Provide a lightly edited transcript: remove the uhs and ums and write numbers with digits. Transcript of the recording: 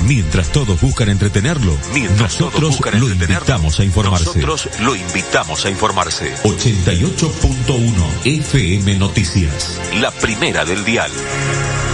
Mientras todos buscan entretenerlo, nosotros lo invitamos a informarse. 88.1 FM Noticias, la primera del dial.